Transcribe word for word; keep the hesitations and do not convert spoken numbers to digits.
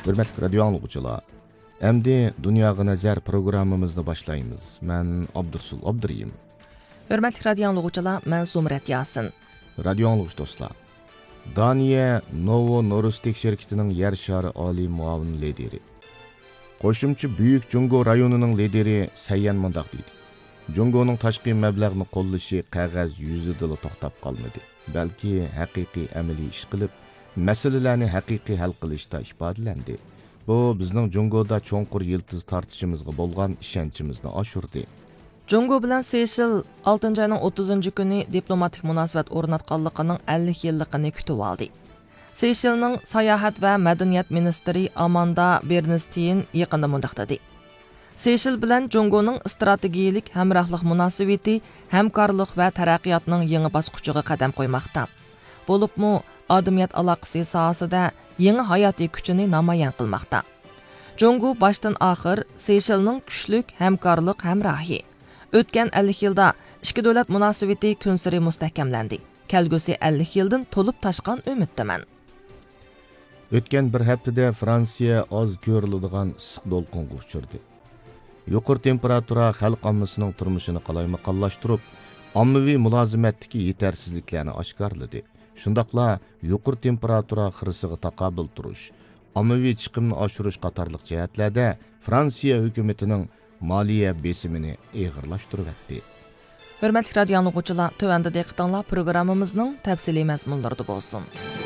Hürmetli radyo anlıqçılar, Əmdi Dünyaya Nazar programımızda başlayımız. Mən Abdursul Abduriyim. Hürmetli radyo anlıqçılar, mən Zumrat Yasin. Radyo anlıqçı dostlar. Daniya Novo Noristek şirketinin yer şarı ali muavin lideri. Qo'shimcha Büyük Jungo rayonining lideri Sayyan mundaq deydi. Jungoning tashqi mablag'ni qo'llashi qog'oz yuzida to'xtab qolmadi, balki haqiqiy amaliy ish qilib, masalalarni haqiqiy hal qilishda ifodalandi. Bu bizning Jungoda cho'nqur yiltiz tortishimizga bo'lgan ishonchimizni oshirdi. Jungo bilan Seyshel oltinchi oyning o'ttizinchi kuni diplomatik munosabat o'rnatganligining ellik yilligini kutib oldi. Seyşelning sayohat va madaniyat ministri Amanda Bernstein yaqinda mundaq dedi. Seyshel bilan Jungoning strategiyalik hamrohlik munosabati hamkorlik va taraqqiyotning yangi bosqichiga qadam qo'ymoqda. Bo'libmi, odamiyat aloqasi sohasida yangi hayotiy kuchini namoyon qilmoqda. Jungo boshdan oxir Seyşelning kuchlik hamkorlik hamrohi. O'tgan ellik yilda ikki davlat munosabati kun sari mustahkamlandi. Kelgusi ellik yildan to'lib toshgan umiddaman. O'tgan bir haftada Fransiya oz ko'riladigan issiq do'lqinga uchirdi. Yuqori temperatura xalq ommasining turmushini qalaymaqonlashtirib, ommaviy mulozimatdagi yetarsizliklarni oshkorladi. Shundaqla yuqori temperatura xirisiga taqobil turish, ommaviy chiqimni oshirish qatorliq jihatlarda Fransiya hukumatining moliya besimini og'irlashtirdi. Hürmetli radyo anlıqçılar, tövəndə diqqətinizlər proqramımızın təfsili məzmunlarında bolsun.